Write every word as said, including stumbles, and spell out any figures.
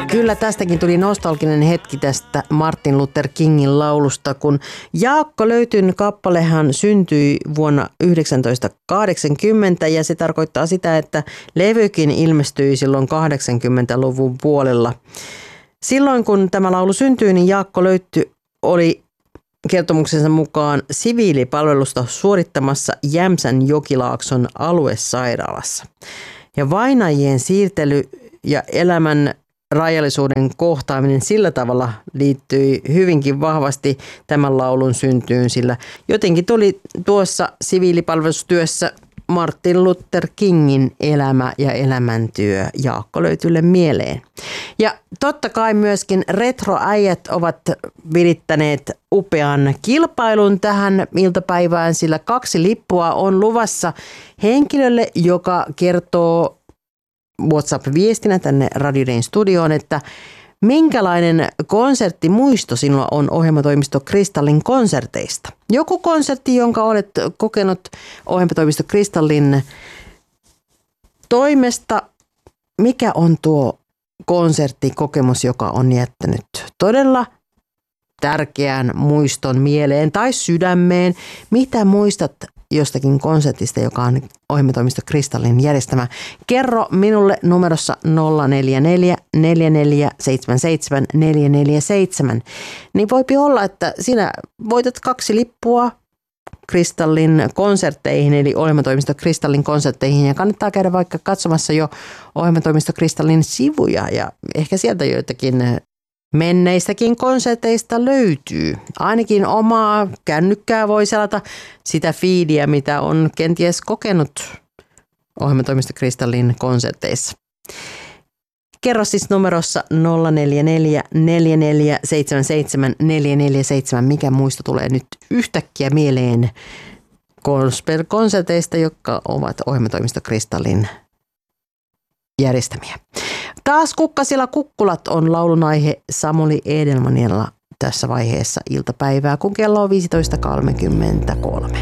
Kyllä tästäkin tuli nostalginen hetki tästä Martin Luther Kingin laulusta, kun Jaakko Löytyn kappalehan syntyi vuonna tuhatyhdeksänsataakahdeksankymmentä ja se tarkoittaa sitä, että levykin ilmestyi silloin kahdeksankymmentäluvun puolella. Silloin kun tämä laulu syntyi, niin Jaakko Löyty oli kertomuksensa mukaan siviilipalvelusta suorittamassa Jämsän Jokilaakson aluesairaalassa. Ja vainajien siirtely ja elämän rajallisuuden kohtaaminen sillä tavalla liittyi hyvinkin vahvasti tämän laulun syntyyn, sillä jotenkin tuli tuossa siviilipalvelustyössä Martin Luther Kingin elämä ja elämäntyö Jaakko Löytylle mieleen. Ja totta kai myöskin retroäijät ovat virittäneet upean kilpailun tähän iltapäivään, sillä kaksi lippua on luvassa henkilölle, joka kertoo WhatsApp-viestinä tänne Radio Dayn studioon, että minkälainen konserttimuisto sinulla on ohjelmatoimisto Kristallin konserteista? Joku konsertti, jonka olet kokenut ohjelmatoimisto Kristallin toimesta. Mikä on tuo konserttikokemus, joka on jättänyt todella tärkeän muiston mieleen tai sydämeen? Mitä muistat jostakin konsertista, joka on ohjelmatoimisto Kristallin järjestämä? Kerro minulle numerossa nolla neljä neljä neljä neljä seitsemän seitsemän neljä neljä seitsemän. Niin voipi olla, että sinä voitat kaksi lippua Kristallin konsertteihin, eli ohjelmatoimisto Kristallin konsertteihin, ja kannattaa käydä vaikka katsomassa jo ohjelmatoimisto Kristallin sivuja, ja ehkä sieltä joitakin menneistäkin konserteista löytyy. Ainakin omaa kännykkää voi selata sitä fiidiä, mitä on kenties kokenut ohjelmatoimisto Kristallin konserteissa. Kerro siis numerossa nolla neljä neljä neljä neljä seitsemän seitsemän neljä neljä seitsemän, mikä muisto tulee nyt yhtäkkiä mieleen gospel-konserteista, jotka ovat ohjelmatoimisto Kristallin järjestämiä. Taas Kukkasilla kukkulat on laulun aihe Samuli Edelmanilla tässä vaiheessa iltapäivää, kun kello on viisitoista kolmekymmentäkolme.